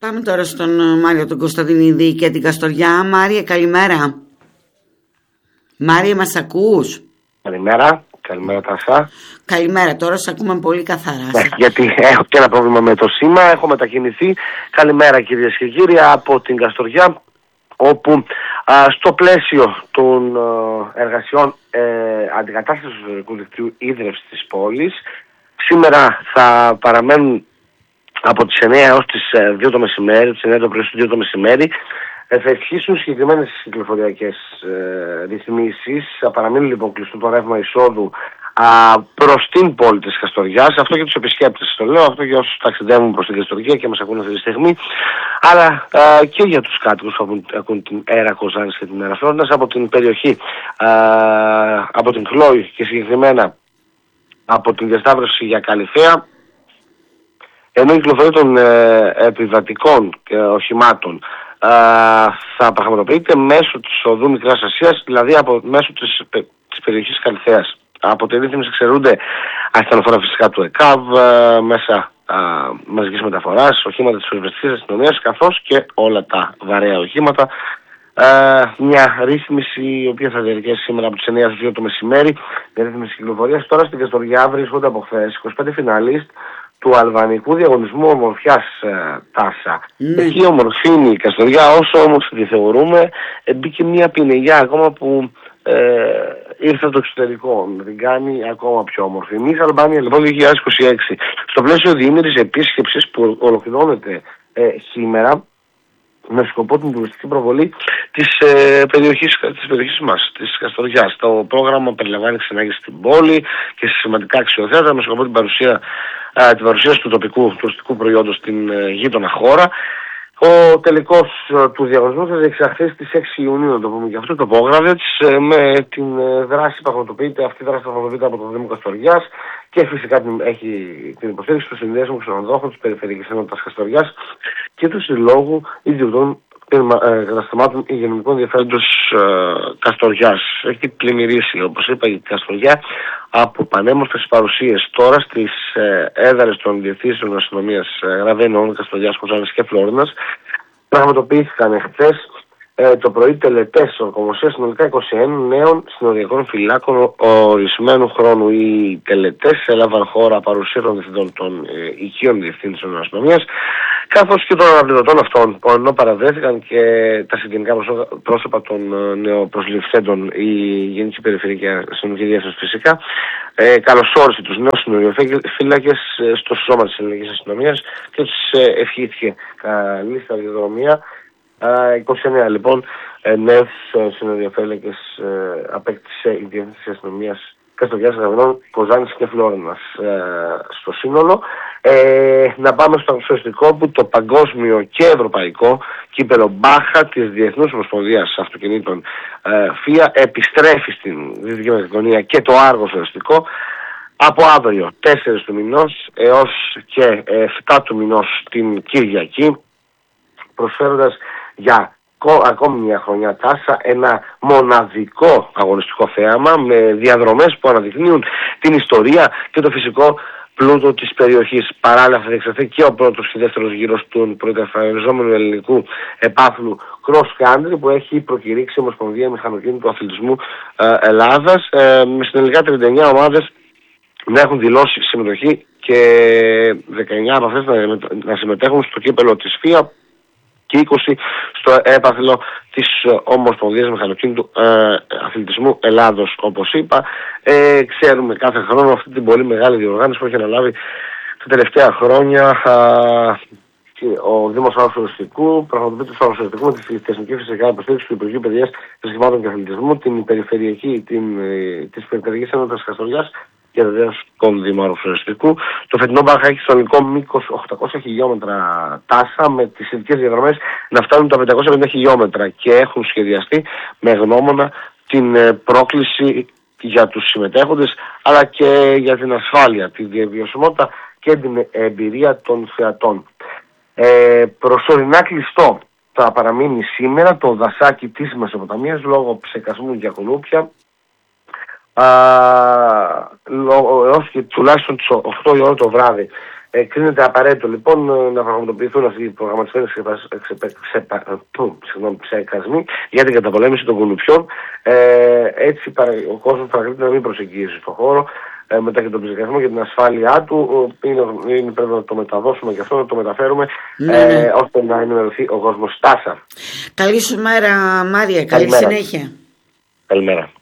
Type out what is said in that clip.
Πάμε τώρα στον Μάριο τον Κωνσταντινίδη και την Καστοριά. Μάριε, καλημέρα. Μάριε, μας ακούς? Καλημέρα. Καλημέρα Τάσα. Καλημέρα, τώρα σε ακούμε πολύ καθαρά. Ναι, γιατί έχω και ένα πρόβλημα με το σήμα, έχω μετακινηθεί. Καλημέρα κυρίες και κύριοι από την Καστοριά, όπου στο πλαίσιο των εργασιών αντικατάστασης του οδικού δικτύου ίδρυυσης της πόλης, σήμερα θα παραμένουν από τις 9 έως τις 2 το μεσημέρι, τις 9 το πρωί στις 2 το μεσημέρι, θα ισχύσουν συγκεκριμένες κυκλοφοριακές ρυθμίσεις. Θα παραμείνει λοιπόν κλειστό το ρεύμα εισόδου προς την πόλη της Καστοριάς. Αυτό για τους επισκέπτες το λέω, αυτό για όσους ταξιδεύουν προς την Καστοριά και μας ακούν αυτή τη στιγμή, αλλά και για τους κάτοικους που ακούν την Έρα Κοζάνης και την Έρα Φλόρνας από την περιοχή, από την Χλόη και συγκεκριμένα από την διασταύρωση για Καλυθέα, ενώ η κυκλοφορία των επιβατικών οχημάτων θα πραγματοποιείται μέσω της οδού Μικράς Ασίας, δηλαδή μέσω της περιοχής Καλυθέας. Από τη ρύθμιση εξαιρούνται ασθενοφόρα φυσικά του ΕΚΑΒ, μέσα μαζικής μεταφοράς, οχήματα της πυροσβεστικής αστυνομίας, καθώς και όλα τα βαρέα οχήματα. Μια ρύθμιση η οποία θα διαρκέσει σήμερα από τις 9 στις 2 το μεσημέρι. Η ρύθμιση κυκλοφορίας. Τώρα στην Καστοριά βρίσκονται από χθες 25 φιναλίστ του αλβανικού διαγωνισμού ομορφιάς, Τάσα. Εκεί ομορφύνει η Καστοριά, όσο όμως τη θεωρούμε, μπήκε μια πινελιά ακόμα που ήρθε από το εξωτερικό, την κάνει ακόμα πιο όμορφη. Εμείς Αλμπάνια λοιπόν 2026, στο πλαίσιο διήμερης επίσκεψης που ολοκληρώνεται σήμερα, με σκοπό την τουριστική προβολή της περιοχής μας, της Καστοριάς. Το πρόγραμμα περιλαμβάνει ξενάγηση στην πόλη και σε σημαντικά αξιοθέατα με σκοπό την παρουσίαση του τοπικού τουριστικού προϊόντος στην γείτονα χώρα. Ο τελικός του διαγωνισμού θα διεξαχθεί στις 6 Ιουνίου, να το πούμε και αυτό, το Πόγραβετς, με την δράση που πραγματοποιείται, αυτή η δράση πραγματοποιείται από το Δήμο Καστοριάς και φυσικά έχει την υποστήριξη του Συνδέσμου Ξενοδόχων της Περιφερειακής Ενότητας Καστοριάς και του Συλλόγου Ιδιωτών Καταστημάτων Υγειονομικών Ενδιαφέροντος Καστοριάς. Έχει πλημμυρίσει, όπως είπα, η Καστοριά από πανέμορφες παρουσίες. Τώρα στις έδρες των διευθύνσεων αστυνομίας Ραβαίνων, Καστοριάς, Κοζάνης και Φλόρνας πραγματοποιήθηκαν χθες το πρωί τελετές ορκομοσίας συνολικά 21 νέων συνοριακών φυλάκων ορισμένου χρόνου. Οι τελετές έλαβαν χώρα παρουσία των διευθυντών των οικείων διευθύνσεων αστυνομίας, καθώς και των αναπληρωτών αυτών, που ενώ παραδέθηκαν και τα συγγενικά πρόσωπα των νεοπροσληφθέντων, η Γενική Περιφερειακή Αστυνομική Διεύθυνση φυσικά καλωσόρισε τους νέους συνοριοφύλακες στο σώμα της Ελληνικής Αστυνομίας και τους ευχήθηκε καλή σταδιοδρομία. 29 λοιπόν νέους συνοριοφύλακες απέκτησε η Διεύθυνση της Αστυνομίας Καστοριάς, Ραβενών, Κοζάνης και Φλόρνας στο σύνολο. Να πάμε στο αγωνιστικό που το παγκόσμιο και ευρωπαϊκό κύπελο Μπάχα της Διεθνούς Ομοσπονδίας Αυτοκινήτων ΦΙΑ επιστρέφει στην Δυτική Μακεδονία και το άργο αγωνιστικό από αύριο 4 του μηνός έως και 7 του μηνός την Κυριακή, προσφέροντας για ακόμη μια χρονιά, Τάσα, ένα μοναδικό αγωνιστικό θέαμα με διαδρομές που αναδεικνύουν την ιστορία και το φυσικό πλούτο της περιοχής. Παράλληλα θα διεξαχθεί και ο πρώτος και δεύτερος γύρος του πρωτοεμφανιζόμενου ελληνικού επάθλου cross country που έχει προκηρύξει η Ομοσπονδία Μηχανοκίνητου Αθλητισμού Ελλάδας, με συνολικά 39 ομάδες να έχουν δηλώσει συμμετοχή και 19 από αυτές να συμμετέχουν στο κύπελο της ΦΙΑ και 20 στο έπαθλο της Ομοσπονδίας Μηχανοκίνητου Αθλητισμού Ελλάδος. Όπως είπα, ξέρουμε κάθε χρόνο αυτή την πολύ μεγάλη διοργάνωση που έχει αναλάβει τα τελευταία χρόνια ο Δήμος Αγροσοριστικού, πραγματοποιείται στο Αγροσοριστικού με τη τεχνική φυσικά υποστήριξη του Υπουργείου Παιδείας, Θρησκευμάτων και Αθλητισμού, την Περιφερειακή της Περιφερειακής Ενότητας Καστοριάς και βεβαίως τον Δήμο Αγροσοριστικού. Το φετινό Μπάχα έχει συνολικό μήκος 800 χιλιόμετρα, Τάσα, με τις ειδικές διαδρομές να φτάνουν τα 550 χιλιόμετρα και έχουν σχεδιαστεί με γνώμονα την πρόκληση για τους συμμετέχοντες αλλά και για την ασφάλεια, τη διαβιωσιμότητα και την εμπειρία των θεατών. Προσωρινά κλειστό θα παραμείνει σήμερα το δασάκι της Μεσοποταμίας λόγω ψεκασμού για κουνούπια έως και τουλάχιστον τις 8 η ώρα το βράδυ. Κρίνεται απαραίτητο λοιπόν να πραγματοποιηθούν αυτοί οι προγραμματισμένοι ψεκασμοί για την καταπολέμηση των κουνουπιών. Έτσι ο κόσμος παρακαλείται να μην προσεγγίζει στον χώρο μετά και τον ψεκασμό για την ασφάλειά του. Πρέπει να το μεταδώσουμε και αυτό, να το μεταφέρουμε ώστε να ενημερωθεί ο κόσμος. Τάσα. Καλή σου μέρα, Μάρια. Καλή συνέχεια. Καλημέρα.